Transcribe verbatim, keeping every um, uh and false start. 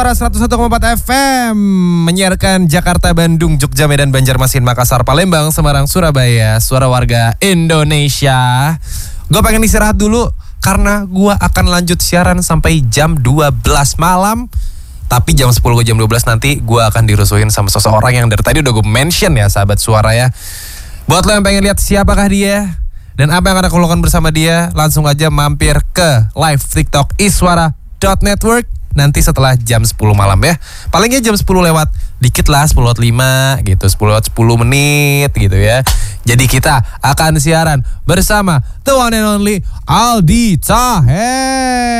seratus satu koma empat F M menyiarkan Jakarta, Bandung, Jogja, Medan, Banjarmasin, Makassar, Palembang, Semarang, Surabaya. Suara warga Indonesia. Gue pengen istirahat dulu karena gue akan lanjut siaran sampai jam dua belas malam. Tapi jam sepuluh ke jam dua belas nanti gue akan dirusuhin sama seseorang yang dari tadi udah gue mention ya, sahabat suara ya. Buat lo yang pengen lihat siapakah dia dan apa yang akan aku lakukan bersama dia, langsung aja mampir ke live TikTok iswara dot network nanti setelah jam sepuluh malam ya. Palingnya jam sepuluh lewat dikit lah, sepuluh lewat lima gitu, sepuluh lewat sepuluh menit gitu ya. Jadi kita akan siaran bersama the one and only Aldi Taher.